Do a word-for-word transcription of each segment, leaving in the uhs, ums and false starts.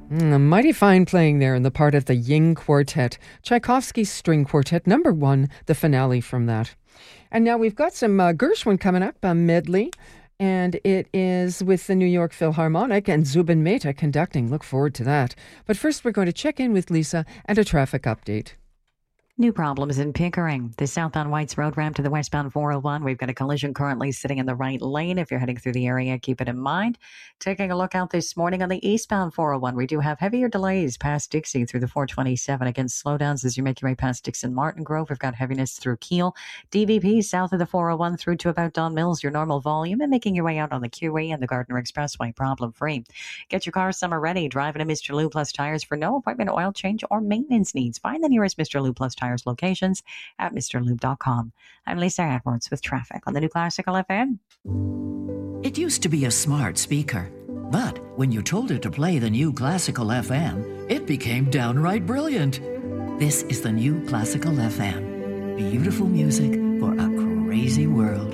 Mm, a mighty fine playing there in the part of the Ying Quartet. Tchaikovsky's String Quartet, number one, the finale from that. And now we've got some uh, Gershwin coming up, a medley, and it is with the New York Philharmonic and Zubin Mehta conducting. Look forward to that. But first, we're going to check in with Lisa and a traffic update. New problems in Pickering. The southbound Whites Road ramp to the westbound four oh one. We've got a collision currently sitting in the right lane. If you're heading through the area, keep it in mind. Taking a look out this morning on the eastbound four oh one, we do have heavier delays past Dixie through the four twenty-seven. Again, slowdowns as you make your way past Dixon Martin Grove. We've got heaviness through Kiel. D V P south of the four oh one through to about Don Mills, your normal volume, and making your way out on the Q E and the Gardner Expressway problem-free. Get your car summer ready. Driving to Mister Lou Plus Tires for no appointment oil change or maintenance needs. Find the nearest Mister Lou Plus Tires locations at Mr Lube dot com. I'm Lisa Edwards with traffic on the New Classical F M. It used to be a smart speaker, but when you told it to play the New Classical F M, it became downright brilliant. This is the New Classical F M. Beautiful music for a crazy world.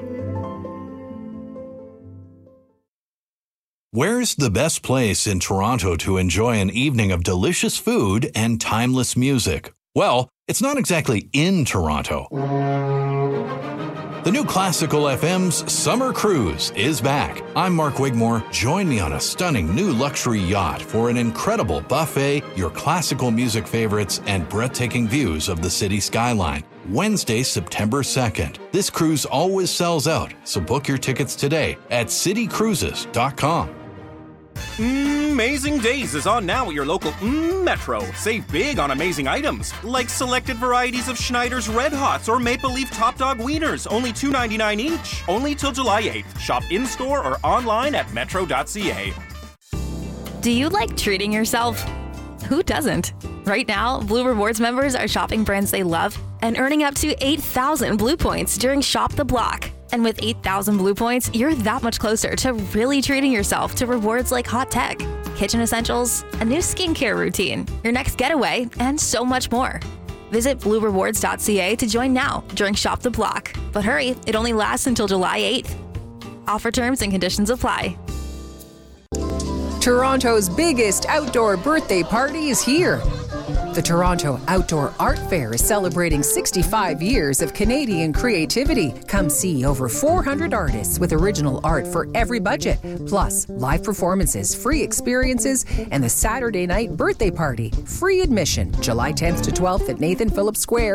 Where's the best place in Toronto to enjoy an evening of delicious food and timeless music? Well, it's not exactly in Toronto. The New Classical F M's Summer Cruise is back. I'm Mark Wigmore. Join me on a stunning new luxury yacht for an incredible buffet, your classical music favorites, and breathtaking views of the city skyline. Wednesday, September second. This cruise always sells out, so book your tickets today at city cruises dot com. Amazing Days is on now at your local mm, Metro. Save big on amazing items, like selected varieties of Schneider's Red Hots or Maple Leaf Top Dog Wieners, only two ninety-nine each. Only till July eighth. Shop in-store or online at metro dot c a. Do you like treating yourself? Who doesn't? Right now, Blue Rewards members are shopping brands they love and earning up to eight thousand Blue Points during Shop the Block. And with eight thousand Blue Points, you're that much closer to really treating yourself to rewards like hot tech, kitchen essentials, a new skincare routine, your next getaway, and so much more. Visit blue rewards dot c a to join now during Shop the Block. But hurry, it only lasts until July eighth. Offer terms and conditions apply. Toronto's biggest outdoor birthday party is here. The Toronto Outdoor Art Fair is celebrating sixty-five years of Canadian creativity. Come see over four hundred artists with original art for every budget, plus live performances, free experiences, and the Saturday night birthday party. Free admission, July tenth to twelfth at Nathan Phillips Square.